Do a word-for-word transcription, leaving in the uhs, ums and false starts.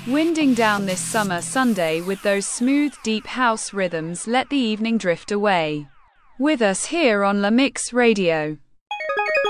Winding down this summer Sunday with those smooth, deep house rhythms, let the evening drift away with us here on La Mix Radio.